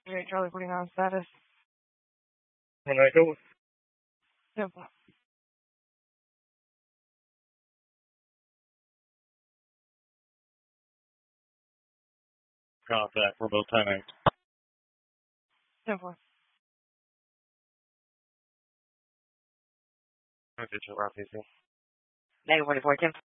Okay, Charlie putting on status. When I go, Simple. contact for both 10-8. Simple. Digital RPC. Negative 44, Tim.